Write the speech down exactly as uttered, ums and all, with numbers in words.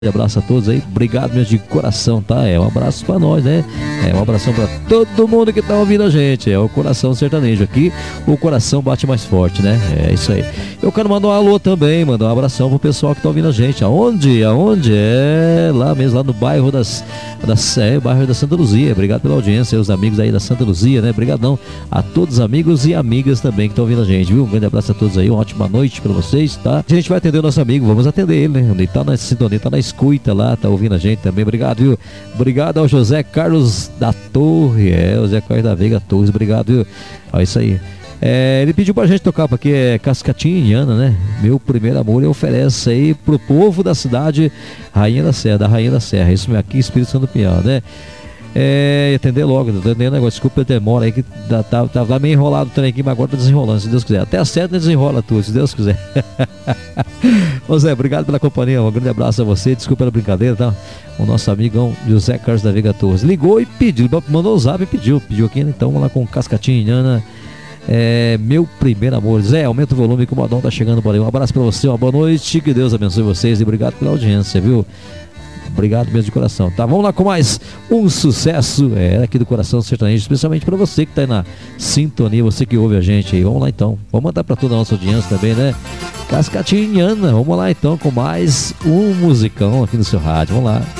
Abraço a todos aí, obrigado mesmo de coração, tá? É um abraço pra nós, né? É um abração pra todo mundo que tá ouvindo a gente. É o Coração Sertanejo aqui, o coração bate mais forte, né? É isso aí. Eu quero mandar um alô também, mandar um abração pro pessoal que tá ouvindo a gente. Aonde? Aonde? É lá mesmo, lá no bairro das, das é, bairro da Santa Luzia. Obrigado pela audiência, os amigos aí da Santa Luzia, né? Obrigadão a todos os amigos e amigas também que estão ouvindo a gente, viu? Um grande abraço a todos aí, uma ótima noite pra vocês, tá? A gente vai atender o nosso amigo, vamos atender ele, né? Ele tá na sintonia, tá na escuta lá, tá ouvindo a gente também, obrigado, viu? Obrigado ao José Carlos da Torre, é, o José Carlos da Veiga Torres, obrigado, viu? É isso aí. É, ele pediu pra gente tocar, porque é Cascatinhana, né? Meu primeiro amor, e oferece aí pro povo da cidade, Rainha da Serra, da Rainha da Serra, isso mesmo, aqui em Espírito Santo do Pinhal, né? É, atender logo, tô entendendo negócio, desculpa a demora aí, que tá, tá, tá meio enrolado o trem aqui, mas agora tá desenrolando, se Deus quiser. Até a sete desenrola tudo, se Deus quiser. Ô Zé, obrigado pela companhia, um grande abraço a você, desculpa pela brincadeira, tá? O nosso amigão José Carlos da Veiga Torres ligou e pediu, mandou o zap e pediu, pediu aqui, né? Então vamos lá com Cascatinhana. É, meu primeiro amor. Zé, aumenta o volume que o modão tá chegando por aí. Um abraço pra você, uma boa noite, que Deus abençoe vocês e obrigado pela audiência, viu? Obrigado mesmo de coração, tá? Vamos lá com mais um sucesso é, aqui do Coração Sertanejo, especialmente pra você que tá aí na sintonia, você que ouve a gente aí. Vamos lá então, vamos mandar pra toda a nossa audiência também, né? Cascatinhana, vamos lá então com mais um musicão aqui no seu rádio, vamos lá.